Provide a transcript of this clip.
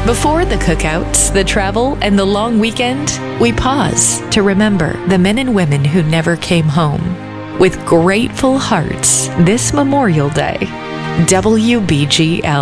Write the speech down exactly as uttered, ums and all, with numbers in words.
Before the cookouts, the travel, and the long weekend, we pause to remember the men and women who never came home. With grateful hearts, this Memorial Day, W B G L.